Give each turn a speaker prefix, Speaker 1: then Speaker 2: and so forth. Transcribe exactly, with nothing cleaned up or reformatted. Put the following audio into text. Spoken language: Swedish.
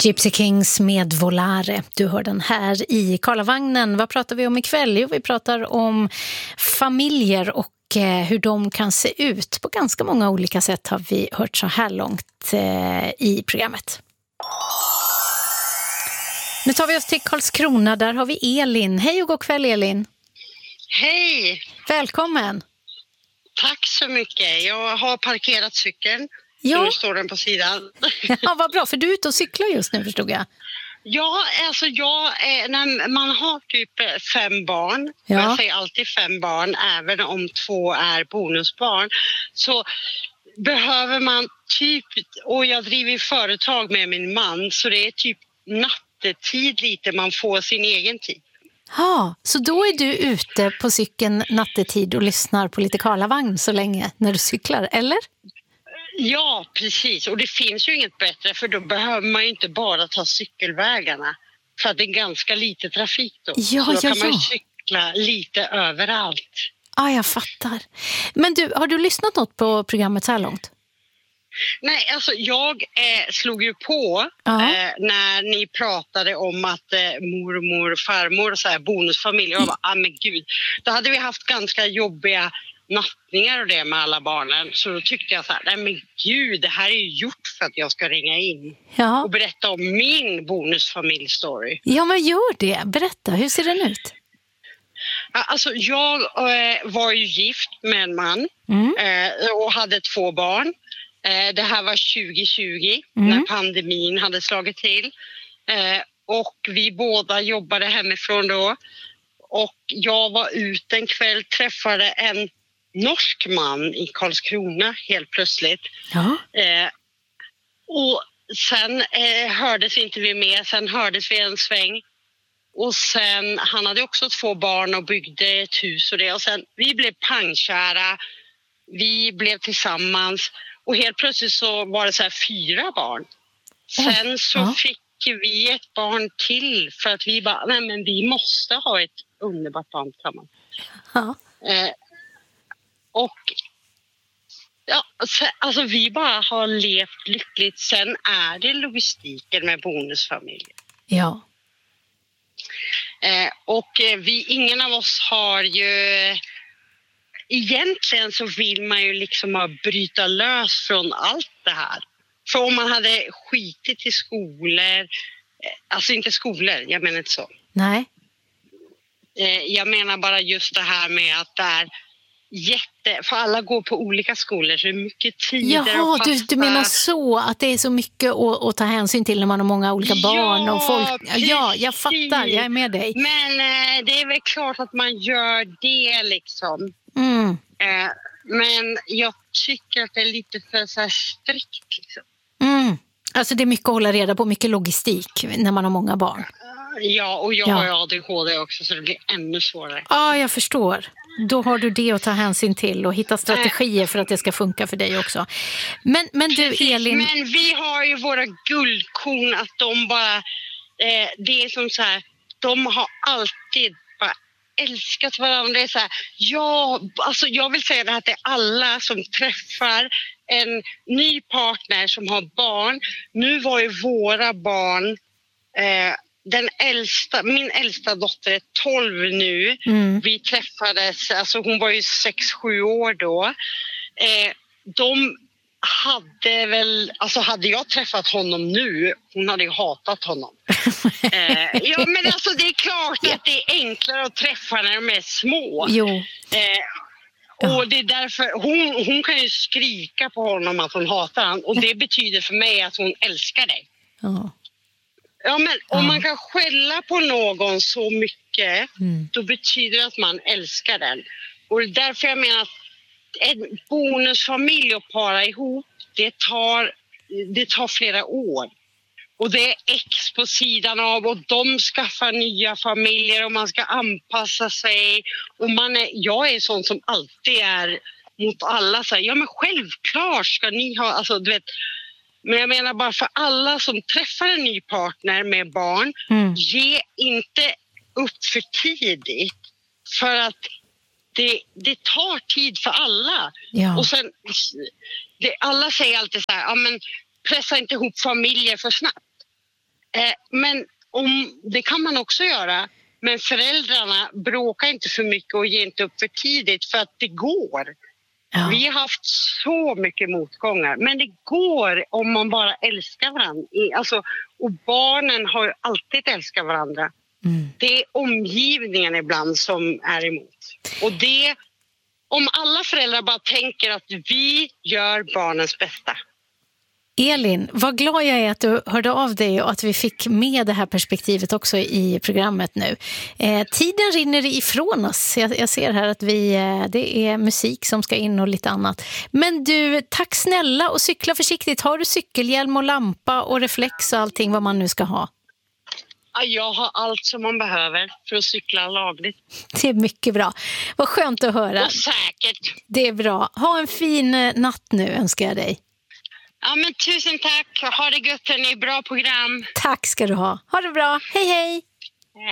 Speaker 1: Gypsy Kings med Volare. Du hör den här i Karlavagnen. Vad pratar vi om ikväll? Jo, vi pratar om familjer och eh, hur de kan se ut. På ganska många olika sätt har vi hört så här långt eh, i programmet. Nu tar vi oss till Karlskrona. Där har vi Elin. Hej och god kväll, Elin.
Speaker 2: Hej!
Speaker 1: Välkommen.
Speaker 2: Tack så mycket. Jag har parkerat cykeln.
Speaker 1: Ja.
Speaker 2: Nu står den på sidan.
Speaker 1: Ja, vad bra, för du är ute och cyklar just nu, förstod jag.
Speaker 2: Ja, alltså jag, eh, när man har typ fem barn,
Speaker 1: Ja.
Speaker 2: jag säger alltid fem barn, även om två är bonusbarn, så behöver man typ, och jag driver företag med min man, så det är typ nattetid lite, man får sin egen tid.
Speaker 1: Ja, så då är du ute på cykeln nattetid och lyssnar på lite Karlavagn så länge när du cyklar, eller?
Speaker 2: Ja, precis. Och det finns ju inget bättre, för då behöver man ju inte bara ta cykelvägarna. För att det är ganska lite trafik då.
Speaker 1: Ja,
Speaker 2: så då
Speaker 1: ja,
Speaker 2: kan man ju
Speaker 1: ja.
Speaker 2: cykla lite överallt.
Speaker 1: Ja, jag fattar. Men du, har du lyssnat något på programmet så här långt?
Speaker 2: Nej, alltså jag eh, slog ju på
Speaker 1: Ja.
Speaker 2: eh, när ni pratade om att eh, mormor och farmor och så här bonusfamilj. Jag bara, ah men gud. Då hade vi haft ganska jobbiga nattningar och det med alla barnen. Så då tyckte jag så här, nej men gud, det här är ju gjort för att jag ska ringa in
Speaker 1: Ja.
Speaker 2: och berätta om min bonusfamilj-story.
Speaker 1: Ja, men gör det. Berätta, hur ser den ut?
Speaker 2: Ja, alltså jag eh, var ju gift med en man
Speaker 1: Mm.
Speaker 2: eh, och hade två barn. Eh, det här var tjugo tjugo
Speaker 1: Mm.
Speaker 2: när pandemin hade slagit till. Eh, och vi båda jobbade hemifrån då. Och jag var ute en kväll, träffade en norsk man i Karlskrona helt plötsligt.
Speaker 1: Ja.
Speaker 2: Eh, och sen eh, hördes inte vi mer, sen hördes vi en sväng. Och sen, han hade också två barn och byggde ett hus och det. Och sen, vi blev pangkära, vi blev tillsammans. Och helt plötsligt så var det så här fyra barn. Sen så
Speaker 1: Ja.
Speaker 2: fick vi ett barn till för att vi bara, nej men vi måste ha ett underbart barn tillsammans.
Speaker 1: Ja.
Speaker 2: Eh, och ja, så, alltså vi bara har levt lyckligt. Sen är det logistiken med bonusfamilj.
Speaker 1: Ja.
Speaker 2: Eh, och eh, vi, ingen av oss har ju... Egentligen så vill man ju liksom ha bryta lös från allt det här. För om man hade skitit i skolor, eh, alltså inte skolor, jag menar inte så.
Speaker 1: Nej.
Speaker 2: Eh, jag menar bara just det här med att det är jätte... För alla går på olika skolor så det är mycket tider
Speaker 1: Jaha,
Speaker 2: att
Speaker 1: du,
Speaker 2: passa.
Speaker 1: du menar så att det är så mycket att, att ta hänsyn till när man har många olika barn och folk. Ja, jag fattar, jag är med dig.
Speaker 2: Men eh, det är väl klart att man gör det liksom.
Speaker 1: Mm.
Speaker 2: Eh, men jag tycker att det är lite för så här strikt liksom.
Speaker 1: Mm. Alltså det är mycket att hålla reda på, mycket logistik när man har många barn.
Speaker 2: Ja, och jag
Speaker 1: Ja.
Speaker 2: har ju A D H D också så det blir ännu svårare.
Speaker 1: Ja, jag förstår. Då har du det att ta hänsyn till och hitta strategier för att det ska funka för dig också. Men, men du, Elin...
Speaker 2: Men vi har ju våra guldkorn att de bara... Eh, det är som så här, de har alltid bara älskat varandra. Det är så här, ja, alltså jag vill säga det här till alla som träffar en ny partner som har barn. Nu var ju våra barn... Eh, Den äldsta, min äldsta dotter är tolv nu.
Speaker 1: Mm.
Speaker 2: Vi träffades, alltså hon var ju sex sju år då. Eh, de hade väl, alltså hade jag träffat honom nu, hon hade ju hatat honom. eh, ja men alltså det är klart att det är enklare att träffa när de är små.
Speaker 1: Jo.
Speaker 2: Eh, och det är därför, hon, hon kan ju skrika på honom att hon hatar honom. Och det betyder för mig att hon älskar dig.
Speaker 1: Ja.
Speaker 2: Ja, men
Speaker 1: Ja.
Speaker 2: om man kan skälla på någon så mycket,
Speaker 1: Mm.
Speaker 2: då betyder det att man älskar den. Och det är därför jag menar att en bonusfamilj att para ihop, det tar, det tar flera år. Och det är ex på sidan av och de skaffar nya familjer och man ska anpassa sig. Och man är, jag är sån som alltid är mot alla så här, ja men självklart ska ni ha, alltså du vet. Men jag menar bara för alla som träffar en ny partner med barn,
Speaker 1: Mm.
Speaker 2: ge inte upp för tidigt. För att det, det tar tid för alla.
Speaker 1: Ja.
Speaker 2: Och sen, det, alla säger alltid så här, ja men pressa inte ihop familjer för snabbt. Eh, men om, det kan man också göra. Men föräldrarna bråkar inte för mycket och ger inte upp för tidigt för att det går. Ja. Vi har haft så mycket motgångar. Men det går om man bara älskar varandra. Alltså, och barnen har ju alltid älskat varandra. Mm. Det är omgivningen ibland som är emot. Och det, om alla föräldrar bara tänker att vi gör barnens bästa.
Speaker 1: Elin, vad glad jag är att du hörde av dig och att vi fick med det här perspektivet också i programmet nu. Eh, tiden rinner ifrån oss. Jag, jag ser här att vi, eh, det är musik som ska in och lite annat. Men du, tack snälla och cykla försiktigt. Har du cykelhjälm och lampa och reflex och allting vad man nu ska ha?
Speaker 2: Ja, jag har allt som man behöver för att cykla lagligt.
Speaker 1: Det är mycket bra. Vad skönt att höra.
Speaker 2: Och säkert.
Speaker 1: Det är bra. Ha en fin eh, natt nu önskar jag dig.
Speaker 2: Ja, men tusen tack. Ha det gött, ni är bra program.
Speaker 1: Tack ska du ha. Ha det bra. Hej hej.